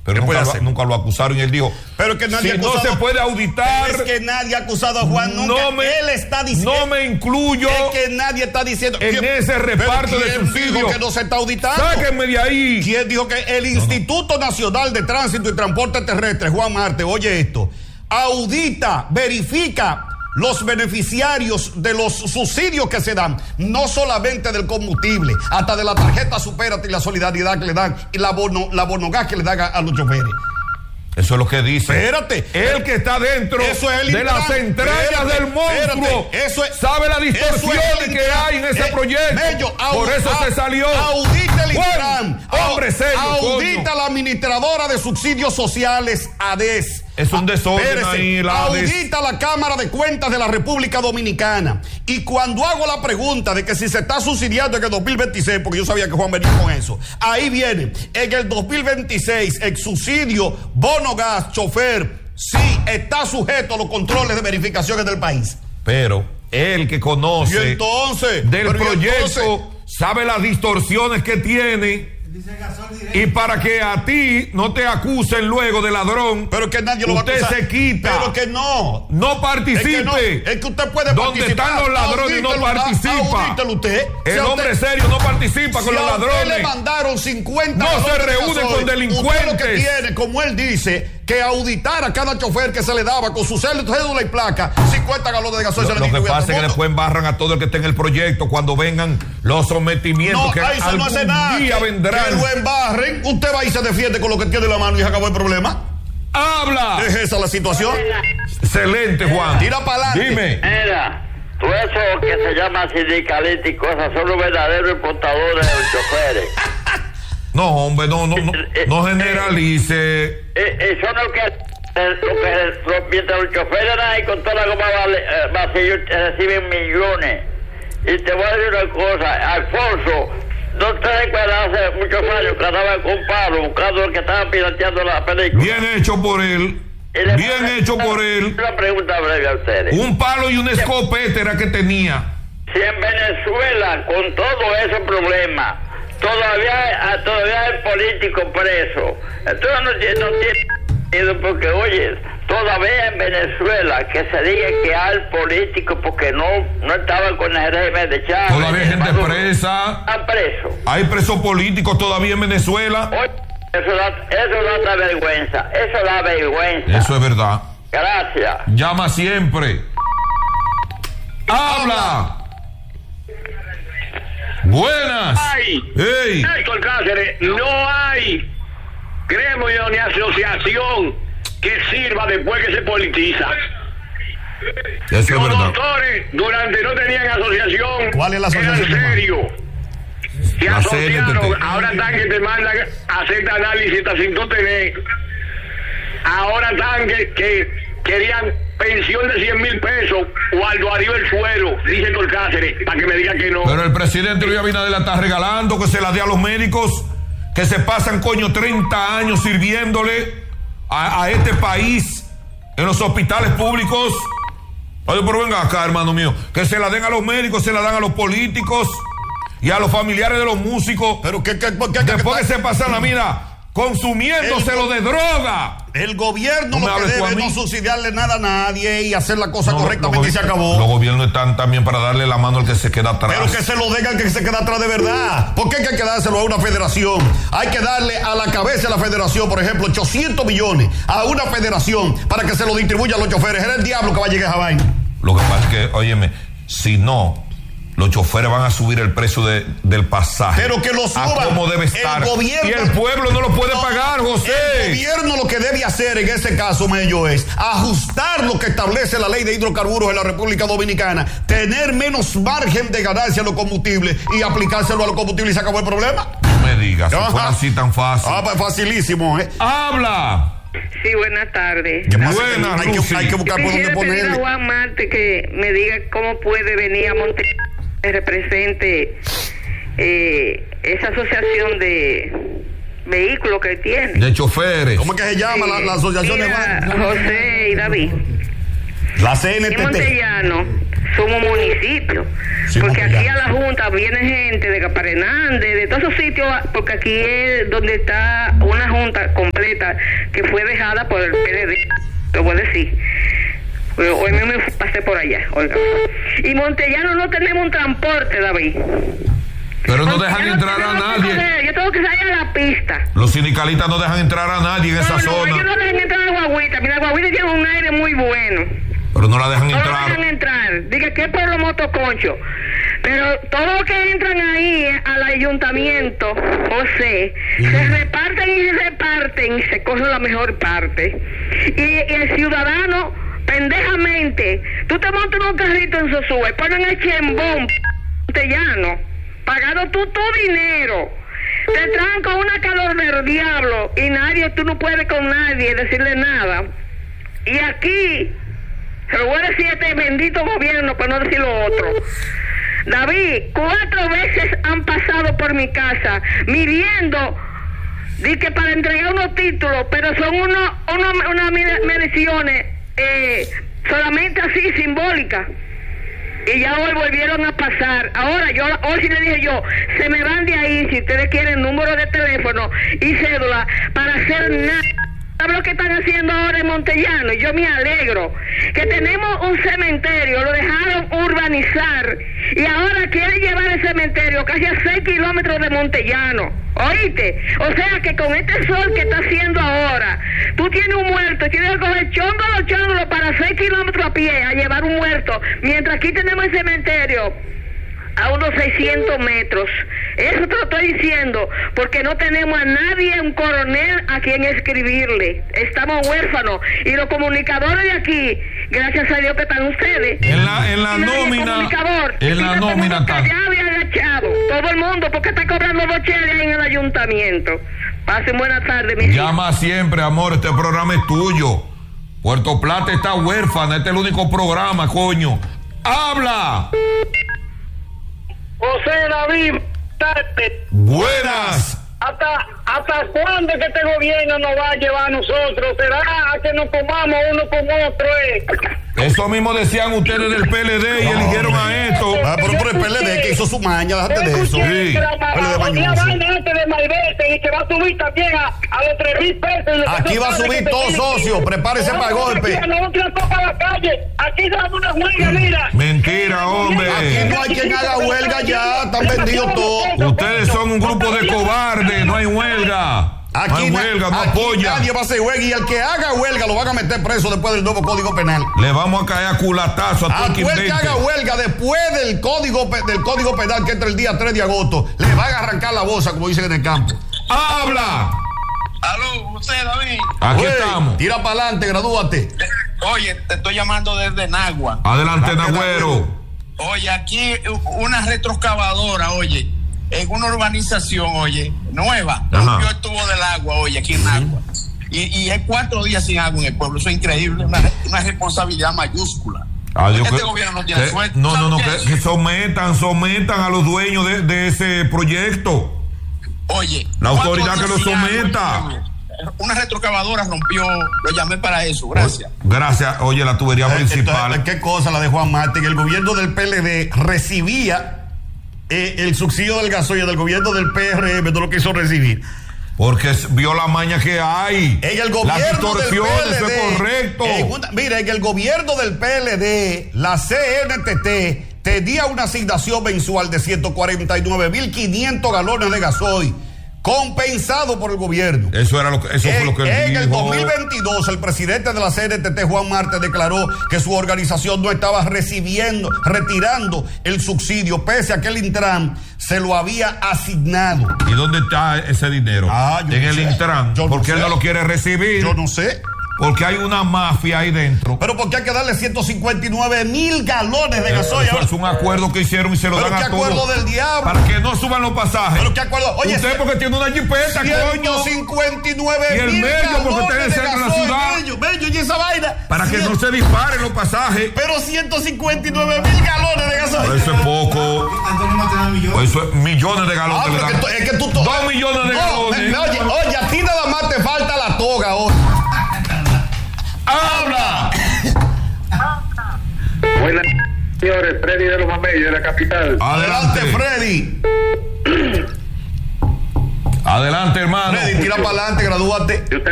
Pero nunca lo acusaron y él dijo, pero que nadie no se puede auditar. Es que nadie ha acusado a Juan nunca. Él está diciendo. No me incluyo. Es que nadie está diciendo. En ese reparto de subsidios. ¿Quién dijo que no se está auditando? Sáquenme de ahí. ¿Quién dijo que el Instituto Nacional de Tránsito y Transporte Terrestre, Juan Marte, oye esto, audita, verifica los beneficiarios de los subsidios que se dan, no solamente del combustible, hasta de la tarjeta Supérate y la solidaridad que le dan y la bonogás que le dan a los choferes? Eso es lo que dice. Espérate. El que está dentro de las entrañas del monstruo sabe la distorsión que hay en ese proyecto. Por eso se salió. Audita el Intran. Hombre serio, audita la administradora de subsidios sociales, ADES. Es un desorden ahí, audita la Cámara de Cuentas de la República Dominicana. Y cuando hago la pregunta de que si se está subsidiando en el 2026, porque yo sabía que Juan venía con eso, ahí viene, en el 2026, el subsidio bono gas, chofer, sí está sujeto a los controles de verificaciones del país. Pero el que conoce del proyecto sabe las distorsiones que tiene. Y para que a ti no te acusen luego de ladrón, pero que nadie lo va a acusar. Usted se quita. Pero que no participe. Es que usted puede donde participar. Están los ladrones no participa. Usted. El hombre serio no participa con los ladrones. A usted le mandaron 50. No se reúne con delincuentes. Usted lo que tiene, como él dice, que auditar a cada chofer que se le daba con su cédula y placa 50 galones de gasoil. Lo que pasa es que después embarran a todo el que esté en el proyecto cuando vengan los sometimientos que algún día vendrán. Que lo embarren, usted va y se defiende con lo que tiene en la mano y se acabó el problema. ¡Habla! ¿Es esa la situación? Excelente, Juan. Tira para adelante. Dime. Mira, todo eso que se llama sindicalista y cosas son los verdaderos importadores de los choferes. No, hombre, no generalice. Son lo que mientras los choferes ahí con toda la goma vacía reciben millones. Y te voy a decir una cosa, Alfonso, ¿no te recuerdas hace muchos años que andaba con palo buscando el que estaba pirateando la película? Bien hecho por él. Bien hecho por él. Una pregunta breve a ustedes. Un palo y una escopeta era que tenía. Si en Venezuela, con todo ese problema, todavía hay políticos presos, entonces no tiene sentido, porque oye, todavía en Venezuela que se diga que hay políticos porque no estaban con el régimen de Chávez. Todavía hay gente presa. Están presos. Hay presos políticos todavía en Venezuela. Oye, eso da vergüenza. Eso da vergüenza. Eso es verdad. Gracias. Llama siempre. ¡Habla! Buenas. ¡Ey! Héctor Cáceres, no hay gremio ni asociación que sirva después que se politiza. Eso es los verdad. doctores durante no tenían asociación. ¿Cuál es la asociación? En serio. Se La asociaron, CNTT. ahora están que te mandan a hacer análisis hasta sin tú tener. Ahora están que querían pensión de 100,000 pesos o Aldo Aríbal el suero, dice Héctor Cáceres, para que me diga que no. Pero el presidente Luis Abinader la está regalando, que se la dé a los médicos que se pasan 30 años sirviéndole a este país en los hospitales públicos. Oye, pero venga acá, hermano mío, que se la den a los médicos, se la dan a los políticos y a los familiares de los músicos. Pero después que se pasan la vida consumiéndoselo de droga. El gobierno lo que debe es no subsidiarle nada a nadie y hacer la cosa correctamente y se acabó. Los gobiernos están también para darle la mano al que se queda atrás. Pero que se lo den al que se queda atrás de verdad. ¿Por qué hay que dárselo a una federación? Hay que darle a la cabeza de la federación, por ejemplo, 800 millones a una federación para que se lo distribuya a los choferes. Era el diablo que va a llegar a esa vaina. Lo que pasa es que, óyeme, si no, los choferes van a subir el precio del pasaje. Pero que lo suban. A como debe estar. Y el pueblo no lo puede pagar, José. El gobierno lo que debe hacer en ese caso, Mello, es ajustar lo que establece la ley de hidrocarburos en la República Dominicana, tener menos margen de ganancia a los combustibles y aplicárselo a los combustibles y se acabó el problema. No me digas, si fuera así tan fácil. Pues facilísimo, ¡Habla! Sí, buenas tardes. Buenas, hay que buscar por dónde ponerle. Pedir a Juan Marte que me diga cómo puede venir a Monte represente esa asociación de vehículos que tiene. De choferes. ¿Cómo es que se llama la asociación de José y David. La CNTT. En Montellano. somos municipios. Sí, Porque aquí Montellano. a la Junta viene gente de Capar Hernández, de todos esos sitios, porque aquí es donde está una Junta completa que fue dejada por el PLD, lo voy a decir. Hoy mismo pasé por allá, oiga. Y Montellano no tenemos un transporte, David. Pero no dejan Montellano entrar a tenemos que nadie. coger, yo tengo que salir a la pista. Los sindicalistas no dejan entrar a nadie en esa No, zona. ellos no dejan entrar a la guagüita. Mira, la guagüita tiene un aire muy bueno. Pero no la dejan No lo entrar. dejan entrar. Diga, ¿qué pueblo motoconcho? Pero todos los que entran ahí al ayuntamiento, José, se reparten y se cogen la mejor parte. Y el ciudadano, pendejamente, tú te montas en un carrito en Sosúa y ponen el chembón, Montellano, pagado tú tu dinero. Te traen con una calor del diablo y tú no puedes con nadie decirle nada. Y aquí, se lo voy a decir a este bendito gobierno para no decir lo otro. David, 4 veces han pasado por mi casa midiendo, di que para entregar unos títulos, pero son unas mediciones solamente así simbólicas. Y ya hoy volvieron a pasar. Ahora hoy sí le dije yo, se me van de ahí si ustedes quieren número de teléfono y cédula para hacer nada. ¿Sabes lo que están haciendo ahora en Montellano? Yo me alegro que tenemos un cementerio, lo dejaron urbanizar y ahora quieren llevar el cementerio casi a 6 kilómetros de Montellano. ¿Oíste? O sea que con este sol que está haciendo ahora, tú tienes un muerto y tienes que coger chóndolo para 6 kilómetros a pie a llevar un muerto, mientras aquí tenemos el cementerio a unos 600 metros. Eso te lo estoy diciendo porque no tenemos a nadie, un coronel a quien escribirle. Estamos huérfanos y los comunicadores de aquí, gracias a Dios que están ustedes. En la Y nadie nómina. comunicador. En la Y todo el nómina mundo está. callado y agachado. Todo el mundo porque está cobrando 2 cheles ahí en el ayuntamiento. Pasen buenas tardes, mis hijos. Llama siempre, amor, este programa es tuyo. Puerto Plata está huérfana, este es el único programa, coño. ¡Habla! José David, tarde. Buenas. ¿Hasta cuándo es que este gobierno nos va a llevar a nosotros? ¿Será a que nos comamos uno con otro? Eso mismo decían ustedes del PLD y eligieron a esto. Ah, pero por el PLD que hizo su maña, déjate de eso. Sí. La vaina este de Malvete y que va a subir también a los 3,000 pesos. Aquí va a subir todo, socio. Prepárese para el golpe. No tiran toca la calle. Aquí se da una huelga, mira. Mentira, hombre. Aquí no hay quien haga huelga ya. Están vendidos todos. Ustedes son un grupo de cobardes, no hay huelga. No hay huelga, no aquí apoya. nadie va a hacer huelga y el que haga huelga lo van a meter preso después del nuevo Código Penal. Le vamos a caer a culatazo a todo el que Aquel que invente. haga huelga después del código penal que entra el día 3 de agosto, le van a arrancar la bolsa, como dicen en el campo. ¡Habla! Aló, José David. Aquí Oye, estamos. Tira para adelante, gradúate. Oye, te estoy llamando desde Nagua. Adelante, Nagüero. Oye, aquí una retroexcavadora, oye, en una urbanización, oye, nueva. Ajá. Yo estuvo del agua, oye, aquí en Nagua. Y es 4 días sin agua en el pueblo. Eso es increíble, una responsabilidad mayúscula. Este gobierno no tiene suerte. No, ¿Sabes qué que es eso? sometan a los dueños de ese proyecto. Oye, La 4 autoridad días que lo sin agua, someta. oye, una retroexcavadora rompió, lo llamé para eso, gracias. Gracias. Oye, la tubería principal. Entonces, ¿qué cosa la de Juan Martín? El gobierno del PLD recibía el subsidio del gasoil del gobierno del PRM, no lo quiso recibir. Porque vio la maña que hay. En el gobierno Las del distorsiones, PLD, eso es correcto. Mira, en el gobierno del PLD, la CNTT tenía una asignación mensual de 149.500 galones de gasoil, compensado por el gobierno. Eso fue lo que él En dijo. el 2022, el presidente de la CNTT, Juan Marte, declaró que su organización no estaba retirando el subsidio, pese a que el Intran se lo había asignado. ¿Y dónde está ese dinero? Yo en no el sé. Intran. Yo no Porque él sé. no lo quiere recibir. Yo no sé. Porque hay una mafia ahí dentro. Pero porque hay que darle 159.000 galones de gasoil. Eso es un acuerdo que hicieron y se lo Pero dan qué a todos. acuerdo del diablo. Para que no suban los pasajes. Pero qué acuerdo. Oye, usted porque tiene una jipeta, coño. 159.000 Y el medio, porque usted es el centro de la ciudad. Bello, y esa vaina. Para que no se disparen los pasajes. Pero 159.000 galones de gasoil. Eso es poco. Eso es millones de galones. pero le dan. es que tú 2 millones de galones. Oye, a ti nada más te falta la toga ahora. ¡Habla! Buenas, señores. Freddy de los Mameyes, de la capital. Adelante, Freddy. Adelante, hermano. Freddy, tira para adelante, gradúate. Si usted